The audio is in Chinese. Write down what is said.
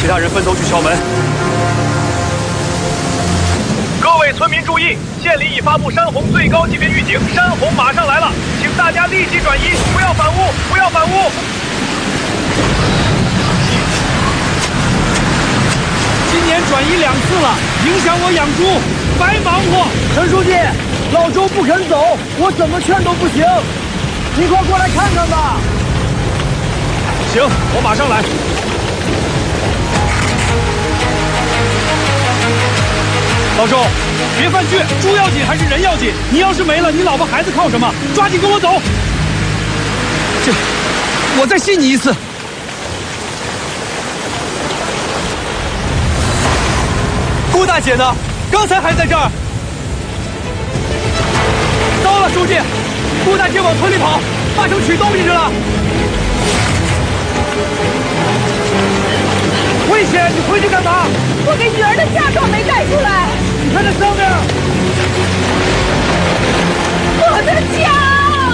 其他人分头去敲门。 各位村民注意，县里已发布山洪最高级别预警，山洪马上来了，请大家立即转移，不要反屋，不要反屋。 今年转移2次了，影响我养猪，白忙活。 陈书记，老周不肯走，我怎么劝都不行。你快过来看看吧。 行，我马上来。老周，别犯倔，猪要紧还是人要紧？你要是没了，你老婆孩子靠什么？抓紧跟我走。我再信你一次。顾大姐呢？刚才还在这儿。糟了，书记，顾大姐往村里跑，八成取东西去了。危险！你回去干嘛？ 我给女儿的嫁妆没带出来。